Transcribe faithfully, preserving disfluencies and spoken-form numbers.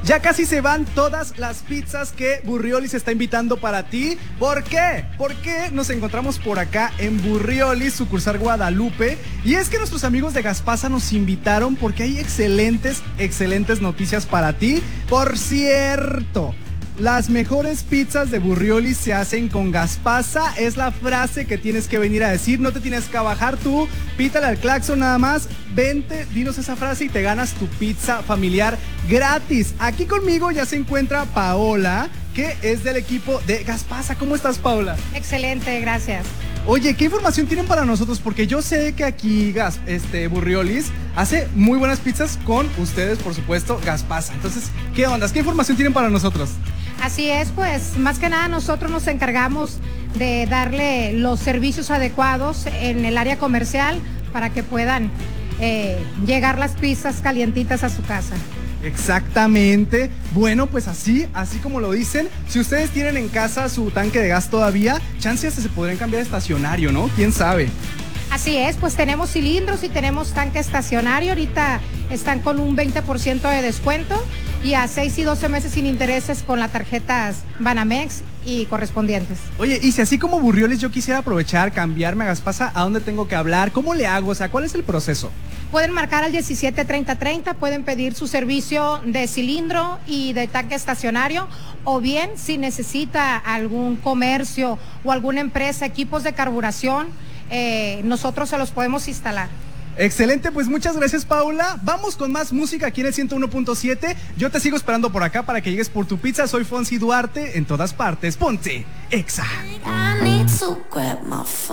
Ya casi se van todas las pizzas que Burriolis está invitando para ti. ¿Por qué? Porque nos encontramos por acá en Burriolis, sucursal Guadalupe. Y es que nuestros amigos de Gaspasa nos invitaron porque hay excelentes, excelentes noticias para ti. Por cierto, las mejores pizzas de Burriolis se hacen con Gaspasa. Es la frase que tienes que venir a decir. No te tienes que bajar tú. Pítale al claxon nada más. Vente, dinos esa frase y te ganas tu pizza familiar gratis. Aquí conmigo ya se encuentra Paola, que es del equipo de Gaspasa. ¿Cómo estás, Paola? Excelente, gracias. Oye, ¿qué información tienen para nosotros? Porque yo sé que aquí Gas, este, Burriolis hace muy buenas pizzas con ustedes, por supuesto, Gaspasa. Entonces, ¿qué ondas? ¿Qué información tienen para nosotros? Así es, pues más que nada nosotros nos encargamos de darle los servicios adecuados en el área comercial para que puedan eh, llegar las pizzas calientitas a su casa. Exactamente. Bueno, pues así, así como lo dicen, si ustedes tienen en casa su tanque de gas todavía, chances se podrían cambiar de estacionario, ¿no? ¿Quién sabe? Así es, pues tenemos cilindros y tenemos tanque estacionario. Ahorita están con un veinte por ciento de descuento y a seis y doce meses sin intereses con las tarjetas Banamex y correspondientes. Oye, y si así como Burriolis yo quisiera aprovechar, cambiarme a Gaspasa, ¿a dónde tengo que hablar? ¿Cómo le hago? O sea, ¿cuál es el proceso? Pueden marcar al diecisiete treinta treinta, pueden pedir su servicio de cilindro y de tanque estacionario, o bien si necesita algún comercio o alguna empresa, equipos de carburación, eh, nosotros se los podemos instalar. Excelente, pues muchas gracias, Paula. Vamos con más música aquí en el ciento uno punto siete. Yo te sigo esperando por acá para que llegues por tu pizza. Soy Fonsi Duarte, en todas partes. Ponte Exa. I need to grab my phone.